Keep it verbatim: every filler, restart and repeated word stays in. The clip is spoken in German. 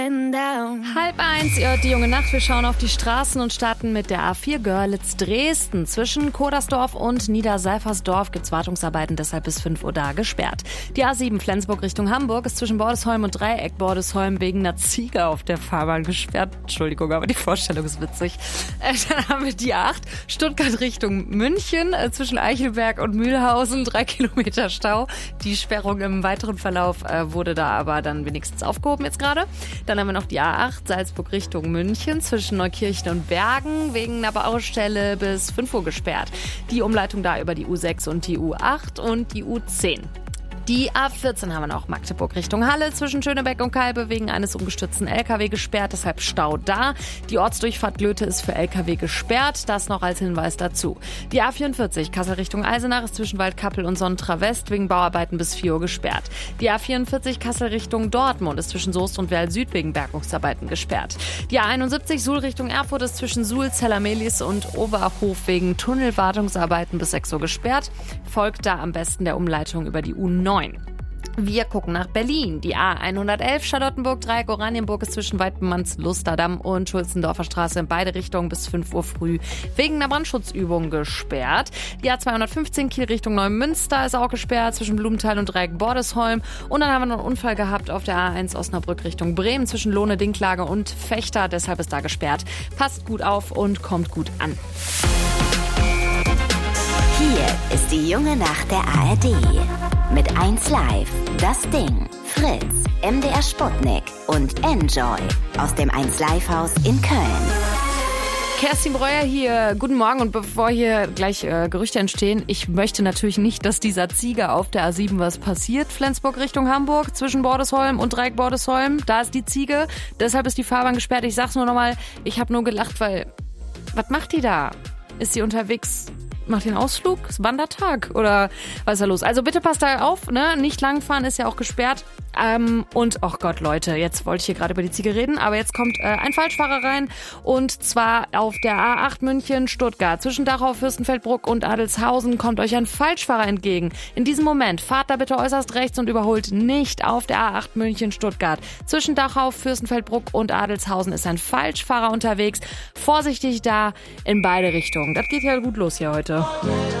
Halb eins, ihr hört die junge Nacht. Wir schauen auf die Straßen und starten mit der A vier Görlitz-Dresden. Zwischen Kodersdorf und Niederseifersdorf gibt's Wartungsarbeiten, deshalb bis fünf Uhr da gesperrt. Die A sieben Flensburg Richtung Hamburg ist zwischen Bordesholm und Dreieck Bordesholm wegen einer Ziege auf der Fahrbahn gesperrt. Entschuldigung, aber die Vorstellung ist witzig. Äh, dann haben wir die A acht Stuttgart Richtung München. Äh, zwischen Eichelberg und Mühlhausen drei Kilometer Stau. Die Sperrung im weiteren Verlauf äh, wurde da aber dann wenigstens aufgehoben jetzt gerade. Dann haben wir noch die A acht Salzburg Richtung München zwischen Neukirchen und Bergen wegen einer Baustelle bis fünf Uhr gesperrt. Die Umleitung da über die U sechs und die U acht und die U zehn. Die A vierzehn haben wir noch Magdeburg Richtung Halle zwischen Schönebeck und Kalbe wegen eines umgestürzten L K W gesperrt, deshalb Stau da. Die Ortsdurchfahrt Löte ist für L K W gesperrt, das noch als Hinweis dazu. Die A vierundvierzig Kassel Richtung Eisenach ist zwischen Waldkappel und Sontra West wegen Bauarbeiten bis vier Uhr gesperrt. Die A vierundvierzig Kassel Richtung Dortmund ist zwischen Soest und Werl Süd wegen Bergungsarbeiten gesperrt. Die A einundsiebzig Suhl Richtung Erfurt ist zwischen Suhl, Zellermelis und Oberhof wegen Tunnelwartungsarbeiten bis sechs Uhr gesperrt. Folgt da am besten der Umleitung über die U neun. Wir gucken nach Berlin. Die A hundertelf Charlottenburg-Dreieck Oranienburg ist zwischen Weidmanns-Lusterdamm und Schulzendorfer Straße in beide Richtungen bis fünf Uhr früh wegen einer Brandschutzübung gesperrt. Die A zweihundertfünfzehn Kiel Richtung Neumünster ist auch gesperrt zwischen Blumenthal und Dreieck Bordesholm. Und dann haben wir noch einen Unfall gehabt auf der A eins Osnabrück Richtung Bremen zwischen Lohne, Dinklage und Fechter. Deshalb ist da gesperrt. Passt gut auf und kommt gut an. Hier ist die junge Nacht der A R D. Mit eins Live, Das Ding, Fritz, M D R Sputnik und Enjoy aus dem eins Live Haus in Köln. Kerstin Breuer hier, guten Morgen, und bevor hier gleich äh, Gerüchte entstehen, ich möchte natürlich nicht, dass dieser Ziege auf der A sieben was passiert. Flensburg Richtung Hamburg, zwischen Bordesholm und Dreieck Bordesholm, da ist die Ziege, deshalb ist die Fahrbahn gesperrt. Ich sag's nur nochmal, ich habe nur gelacht, weil, was macht die da? Ist sie unterwegs? Macht den Ausflug? Ist Wandertag? Oder was ist da los? Also bitte passt da auf, ne? Nicht langfahren, ist ja auch gesperrt. Ähm, und, oh Gott, Leute, jetzt wollte ich hier gerade über die Ziege reden, aber jetzt kommt äh, ein Falschfahrer rein. Und zwar auf der A acht München-Stuttgart. Zwischen Dachau, Fürstenfeldbruck und Adelshausen kommt euch ein Falschfahrer entgegen. In diesem Moment fahrt da bitte äußerst rechts und überholt nicht auf der A acht München-Stuttgart. Zwischen Dachau, Fürstenfeldbruck und Adelshausen ist ein Falschfahrer unterwegs. Vorsichtig da in beide Richtungen. Das geht ja gut los hier heute.